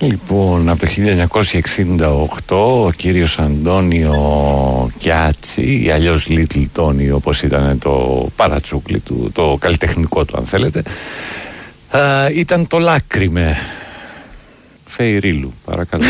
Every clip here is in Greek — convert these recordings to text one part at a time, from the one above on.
Λοιπόν, από το 1968 ο κύριος Αντώνιο Κιάτσι, ή αλλιώς Little Tony όπως ήταν το παρατσούκλι του, το καλλιτεχνικό του αν θέλετε, ήταν το Λάκριμε. Φεϊρίλου, παρακαλώ.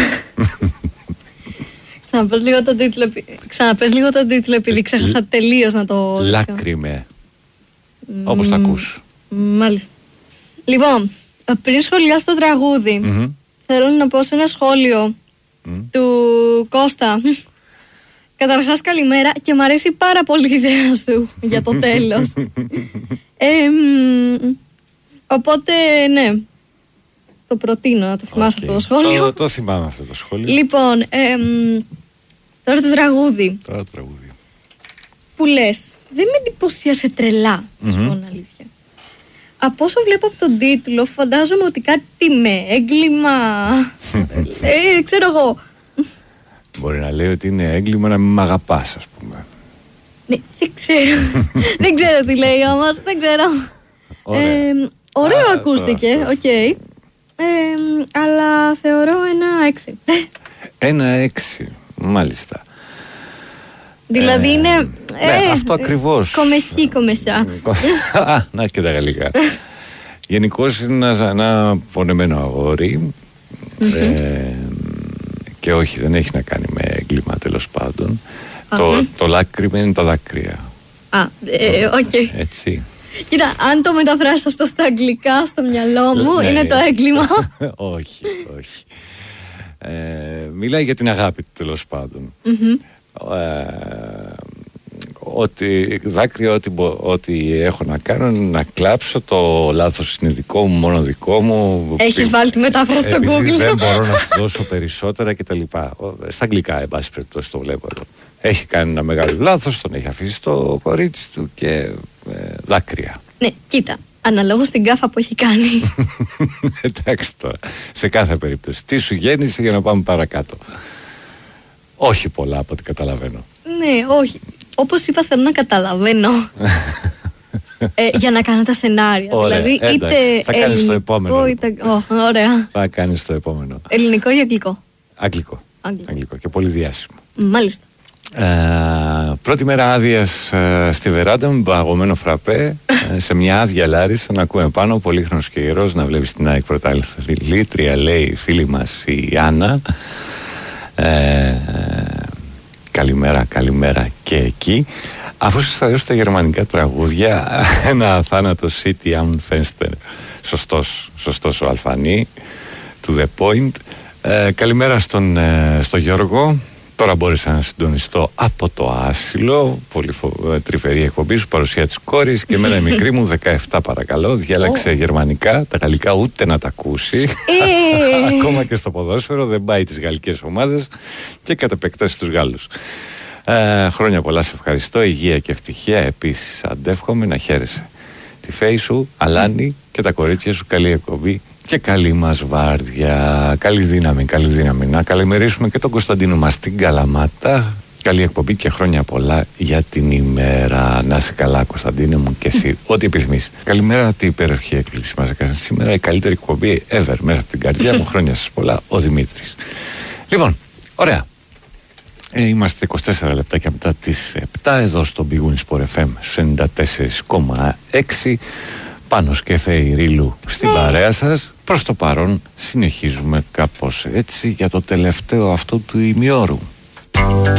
Ξαναπες λίγο τον τίτλο επειδή ξέχασα τελείως να το... Λάκριμε. Όπως τα ακούς. Μάλιστα. Λοιπόν, πριν σχολιάσω το τραγούδι, θέλω να πω σε ένα σχόλιο του Κώστα. Καταρχάς καλημέρα και μου αρέσει πάρα πολύ η ιδέα σου για το τέλος. Οπότε ναι, το προτείνω να το θυμάσαι αυτό το σχόλιο. Το θυμάμαι αυτό το σχόλιο. Λοιπόν, τώρα το τραγούδι. Που λες, δεν με εντυπωσίασε τρελά, να σου πω την αλήθεια. Από όσο βλέπω από τον τίτλο, φαντάζομαι ότι κάτι με έγκλημα. Ξέρω εγώ. Μπορεί να λέει ότι είναι έγκλημα να μην μ' αγαπάς, ας πούμε. Ναι, δεν ξέρω. Δεν ξέρω τι λέει όμως, δεν ξέρω. Ωραίο ακούστηκε, οκ. Αλλά θεωρώ ένα 6. 1-6, μάλιστα. Δηλαδή είναι... ναι, αυτό ακριβώς. Κομεσιά. Να και τα γαλλικά. Γενικώς είναι ένα πονεμένο αγόρι. Και όχι, δεν έχει να κάνει με έγκλημα, τέλος πάντων. Το Λάκριμε είναι τα δάκρυα. Οκ. Έτσι. Κοίτα, αν το μεταφράσεις αυτό στα αγγλικά στο μυαλό μου, είναι το έγκλημα. Όχι. Μιλάει για την αγάπη του, τέλος πάντων. Ότι δάκρυα, ό,τι έχω να κάνω είναι να κλάψω. Το λάθος είναι δικό μου, μόνο δικό μου. Έχεις βάλει τη μετάφραση στο Google. Δεν μπορώ να σου δώσω περισσότερα κτλ. Στα αγγλικά, εν πάση περιπτώσει, το βλέπω εδώ. Έχει κάνει ένα μεγάλο λάθος, τον έχει αφήσει το κορίτσι του και δάκρυα. Ναι, κοίτα, αναλόγως την γκάφα που έχει κάνει. Εντάξει τώρα, σε κάθε περίπτωση. Τι σου γέννησε για να πάμε παρακάτω. Όχι πολλά από ό,τι καταλαβαίνω. Ναι, όχι. Όπως είπα, θέλω να καταλαβαίνω. Για να κάνω τα σενάρια. Ωραία, δηλαδή, εντάξει, είτε θα κάνεις το επόμενο. Ωραία. Θα κάνεις το επόμενο. Ελληνικό ή αγγλικό? Αγγλικό και πολύ διάσημο. Μάλιστα. Πρώτη μέρα άδειας στη βεράντα με παγωμένο φραπέ, σε μια άδεια Λάρισα, να ακούμε πάνω, πολύχρονος και ιερός, να βλέπεις την ΑΕΚ πρωταθλήτρια, λέει η φίλη μας η Άννα. Καλημέρα και εκεί. Αφού σας αρέσουν τα γερμανικά τραγούδια, ένα θάνατο City am Fenster. Σωστός ο Αλφανή to the point. Καλημέρα στον Γιώργο. Τώρα μπόρεσα να συντονιστώ από το άσυλο. Πολύ τρυφερή εκπομπή σου, παρουσία της κόρης. Και εμένα η μικρή μου 17 παρακαλώ. Διάλεξε γερμανικά, τα γαλλικά ούτε να τα ακούσει. Ακόμα και στο ποδόσφαιρο δεν πάει τις γαλλικές ομάδες και κατ' επέκταση τους Γάλλους. Χρόνια πολλά, σε ευχαριστώ. Υγεία και ευτυχία. Επίσης αντεύχομαι να χαίρεσαι τη φέη σου, Αλάνη, και τα κορίτσια σου. Καλή εκπομπή και καλή μας βάρδια. Καλή δύναμη. Να καλημερίσουμε και τον Κωνσταντίνο μας στην Καλαμάτα. Καλή εκπομπή και χρόνια πολλά για την ημέρα. Να είσαι καλά, Κωνσταντίνε μου, και εσύ ό,τι επιθυμείς. Καλημέρα, τι υπέροχη έκκληση μας έκανε σήμερα. Η καλύτερη εκπομπή ever μέσα από την καρδιά μου. Χρόνια σας πολλά, ο Δημήτρης. Λοιπόν, ωραία. Είμαστε 24 λεπτάκια μετά τις 7 εδώ στο Big Win Sport FM στους 94,6. Πάνος και Φεϊρίλου στην παρέα σας. Προς το παρόν συνεχίζουμε κάπως έτσι για το τελευταίο αυτό του ημιώρου.